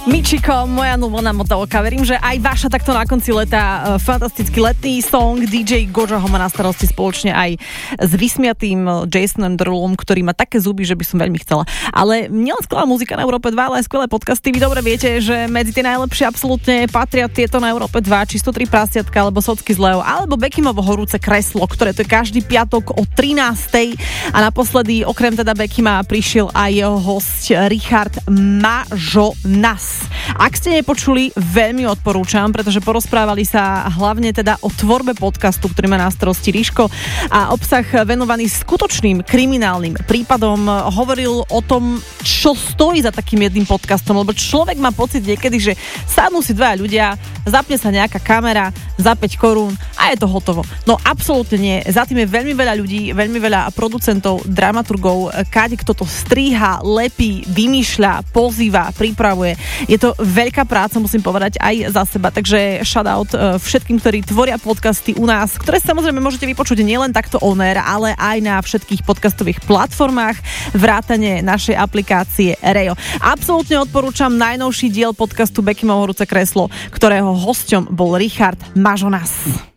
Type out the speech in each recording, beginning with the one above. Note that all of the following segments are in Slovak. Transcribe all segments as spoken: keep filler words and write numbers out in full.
Michiko, moja nová modelka. Verím, že aj vaša takto na konci leta fantastický letný song. dý džej Goža ho má na starosti spoločne aj s vysmiatým Jasonom Derulom, ktorý má také zuby, že by som veľmi chcela. Ale nielen skvelá muzika na Európe dva, ale aj skvelé podcasty. Vy dobre viete, že medzi tie najlepšie absolútne patria tieto na Európe dva, či sto tri prasiatka, alebo Socky z Leo, alebo Bekimovo horúce kreslo, ktoré to je každý piatok o trinástej. A naposledy, okrem teda Bekima, prišiel aj jeho host Richard Mažonas. Ak ste nepočuli, veľmi odporúčam, pretože porozprávali sa hlavne teda o tvorbe podcastu, ktorý má na starosti Ríško, a obsah venovaný skutočným kriminálnym prípadom. Hovoril o tom, čo stojí za takým jedným podcastom, lebo človek má pocit niekedy, že sadnú si dvaja ľudia, zapne sa nejaká kamera za päť korún a je to hotovo. No absolútne nie. Za tým je veľmi veľa ľudí, veľmi veľa producentov, dramaturgov, káde kto to stríha, lepí, vymýšľa, pozýva, pripravuje. Je to veľká práca, musím povedať, aj za seba, takže shoutout všetkým, ktorí tvoria podcasty u nás, ktoré samozrejme môžete vypočuť nielen takto on air, ale aj na všetkých podcastových platformách, vrátane našej aplikácie Rejo. Absolútne odporúčam najnovší diel podcastu Bekimovo horúce kreslo, ktorého hosťom bol Richard Mažonas.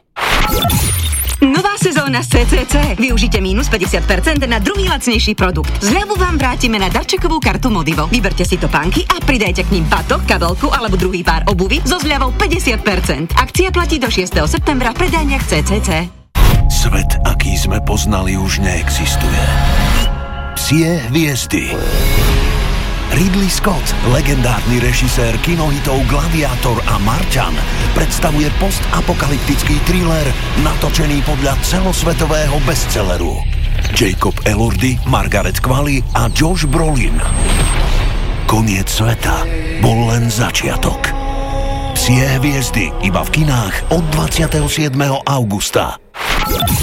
Nová sezóna z cé cé cé. Využite mínus päťdesiat percent na druhý lacnejší produkt. Zľavu vám vrátime na darčekovú kartu Modivo. Vyberte si topánky a pridajte k ním batoh, kabelku alebo druhý pár obuvy so zľavou päťdesiat percent. Akcia platí do šiesteho septembra v predajniach cé cé cé. Svet, aký sme poznali, už neexistuje. Psie hviezdy. Ridley Scott, legendárny režisér kinohitov Gladiátor a Marťan, predstavuje postapokalyptický thriller natočený podľa celosvetového bestselleru. Jacob Elordi, Margaret Qualley a Josh Brolin. Koniec sveta bol len začiatok. Psie hviezdy iba v kinách od dvadsiateho siedmeho augusta.